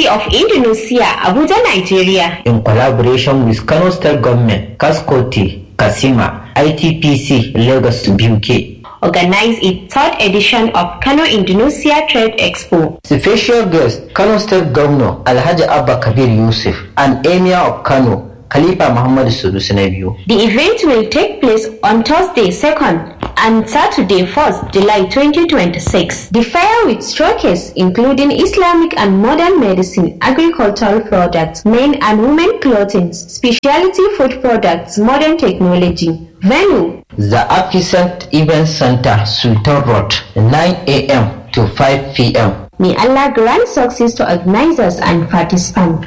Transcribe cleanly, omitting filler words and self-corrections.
of Indonesia, Abuja, Nigeria, in collaboration with Kano State Government, Kaskoti, Kasima, ITPC, Lagos, UK, organized its third edition of Kano Indonesia Trade Expo. Special guest, Kano State Governor Alhaji Abba Kabir Yusuf and Emir of Kano, Khalifa Muhammad Sunusi na biyu. The event will take place on Thursday 2nd and Saturday 1st July 2026. The fair will showcase including Islamic and modern medicine, agricultural products, men and women clothing, specialty food products, modern technology. Venue: The Afisant Event Center, Sultan Road, 9 a.m. to 5 p.m. May Allah grant success to organizers and participants.